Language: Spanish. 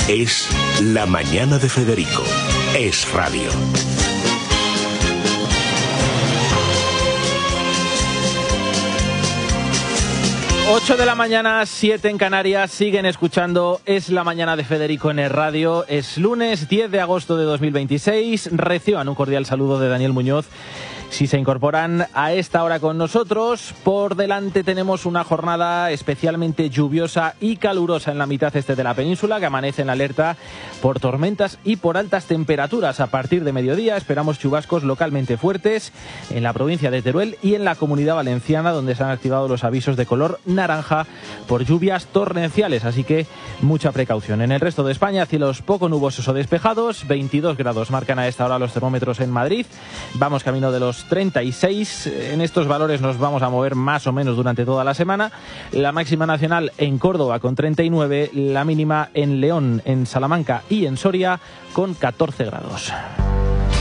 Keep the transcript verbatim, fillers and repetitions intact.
Es La Mañana de Federico. Es radio. ocho de la mañana, siete en Canarias, siguen escuchando Es la Mañana de Federico en el radio. Es lunes diez de agosto de dos mil veintiséis. Reciban un cordial saludo de Daniel Muñoz. Si se incorporan a esta hora con nosotros, por delante tenemos una jornada especialmente lluviosa y calurosa en la mitad este de la península, que amanece en alerta por tormentas y por altas temperaturas. A partir de mediodía esperamos chubascos localmente fuertes en la provincia de Teruel y en la Comunidad Valenciana, donde se han activado los avisos de color naranja por lluvias torrenciales, así que mucha precaución. En el resto de España, cielos poco nubosos o despejados, veintidós grados marcan a esta hora los termómetros en Madrid. Vamos camino de los treinta y seis. En estos valores nos vamos a mover más o menos durante toda la semana. La máxima nacional en Córdoba con treinta y nueve, la mínima en León, en Salamanca y en Soria con catorce grados.